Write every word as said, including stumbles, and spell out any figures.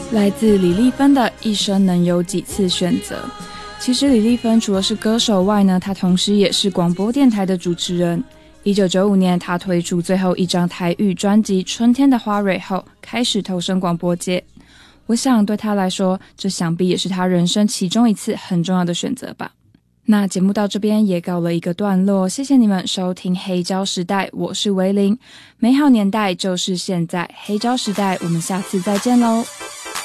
来自李丽芬的一生能有几次选择。其实李丽芬除了是歌手外呢，她同时也是广播电台的主持人。一九九五年，她推出最后一张台语专辑《春天的花蕊》后，开始投身广播界。我想对她来说，这想必也是她人生其中一次很重要的选择吧。那节目到这边也告了一个段落，谢谢你们收听黑胶时代，我是维玲，美好年代就是现在，黑胶时代，我们下次再见喽。